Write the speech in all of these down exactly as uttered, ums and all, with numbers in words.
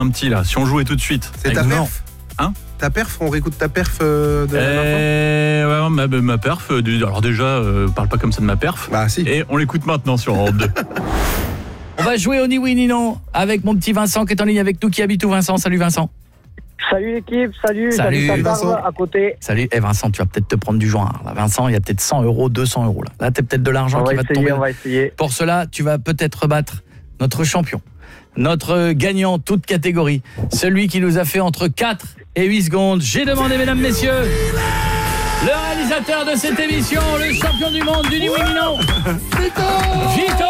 Un petit là, si on jouait tout de suite. C'est ta perf Hein Ta perf, on réécoute ta perf euh, de la dernière euh, ouais, ma, ma perf, euh, alors déjà, euh, parle pas comme ça de ma perf. Bah si. Et on l'écoute maintenant sur Europe deux. On va jouer au ni oui ni non avec mon petit Vincent qui est en ligne avec nous, qui habite où Vincent? Salut Vincent. Salut l'équipe, salut, Salut, salut Vincent. à côté. Salut, eh Vincent, tu vas peut-être te prendre du joint. Là, Vincent, il y a peut-être cent euros, deux cents euros. Là, là t'as peut-être de l'argent On qui va va te essayer, tomber. on va essayer. Pour cela, tu vas peut-être battre notre champion, notre gagnant toute catégorie, celui qui nous a fait entre quatre et huit secondes. J'ai demandé, mesdames, messieurs, le réalisateur de cette émission, le champion du monde du ni oui ni non, Vito Vito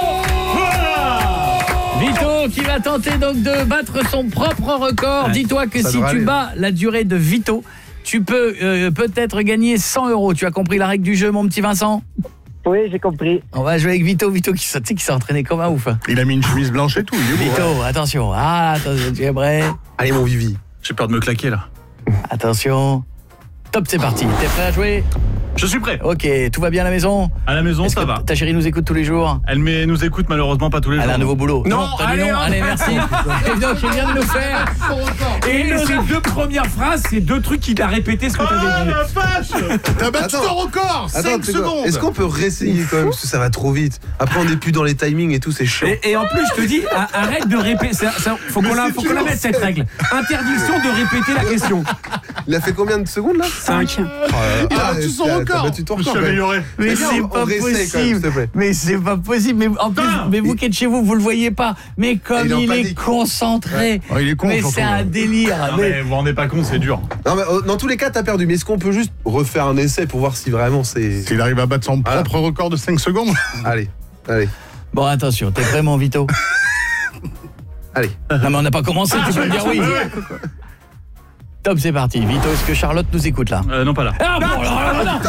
Vito qui va tenter donc de battre son propre record. Ouais, dis-toi que si tu aller. bats la durée de Vito, tu peux euh, peut-être gagner cent euros. Tu as compris la règle du jeu, mon petit Vincent? Oui, j'ai compris. On va jouer avec Vito. Vito qui, qui s'est entraîné comme un ouf. Il a mis une chemise blanche et tout, il est beau. Vito, attention. Ah, attention, tu es prêt? Allez mon Vivi. J'ai peur de me claquer là. Attention. Top, c'est parti. T'es prêt à jouer? Je suis prêt. Ok, tout va bien à la maison? À la maison, Est-ce ça que va. ta chérie nous écoute tous les jours? Elle mais, nous écoute malheureusement pas tous les jours. Elle a un nouveau boulot. Non, t'as dit allez, non. hop. Allez, merci. Et donc, il vient de nous faire. Et ces deux premières phrases, c'est deux trucs qu'il a répété ce que t'avais Ah dit. la vache. T'as battu Attends. ton record, Attends, cinq tu sais quoi, secondes. est-ce qu'on peut réessayer quand même parce que ça va trop vite. Après on n'est plus dans les timings et tout, c'est chiant. Et, et en plus, je te dis, a- arrête de répéter. ça- ça- Faut qu'on la, faut qu'on la mette cette règle. Interdiction de répéter la question. Il a fait combien de secondes là? cinq. Il a battu son t'as- record. T'as battu ton Je suis record. quand même. amélioré. Mais Eh bien, c'est on- pas on réessaye quand même, s'il possible. te plaît. Mais c'est pas possible. Mais en plus, Putain. mais vous qui êtes chez vous, vous le voyez pas. Mais comme Il est en il est panique. concentré. Oh, il est con, Mais surtout, c'est un là. délire. Non, Mais- mais vous vous rendez pas compte, c'est dur. Non mais euh, dans tous les cas t'as perdu. Mais est-ce qu'on peut juste refaire un essai pour voir si vraiment c'est. S'il arrive à battre son Voilà. propre record de cinq secondes. Allez, allez, Bon, attention, t'es prêt, mon Vito? allez. Non, mais on n'a pas commencé, tu peux me dire oui. Ouais, ouais. Top, c'est parti. Vito, est-ce que Charlotte nous écoute là? Euh, non pas là. Ah bon, alors, alors, non.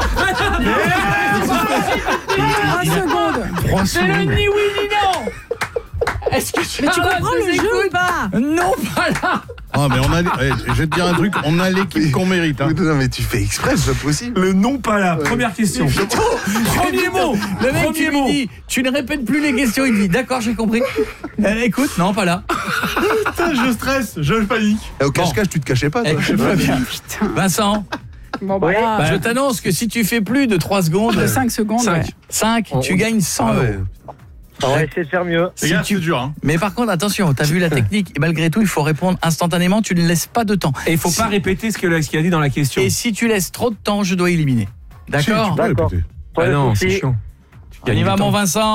Trois C'est le secondes. ni oui ni non. Est-ce que Mais tu Charlotte comprends nous le jeu écoute? ou pas? Non, pas là. Ah, mais on a, eh, je vais te dire un truc, on a l'équipe qu'on mérite. Hein. Non mais tu fais exprès, c'est pas possible. Le non pas là. Première question. Premier mot. Le mec Premier qui lui mot. dit, tu ne répètes plus les questions, il dit, d'accord, j'ai compris. Euh, écoute, non, pas là. Putain, je stresse, je panique. Et au cache-cache tu te cachais pas toi. Eh, tout va bien. Putain. Vincent, Bon, bah, Oui. là, je t'annonce que si tu fais plus de trois secondes, de cinq secondes. Cinq. ouais. cinq, tu gagnes cent Ah euros. ouais. On va essayer de faire mieux. Les Si gars, tu- c'est dur hein. Mais par contre, attention, t'as vu la technique, et malgré tout, il faut répondre instantanément, tu ne laisses pas de temps. Et il faut Si- pas répéter ce que- ce qu'il a dit dans la question. Et si tu laisses trop de temps, je dois éliminer. Si, D'accord? tu peux D'accord. répéter. Pas Ah de non, soucis. c'est chiant. On y va, mon Vincent.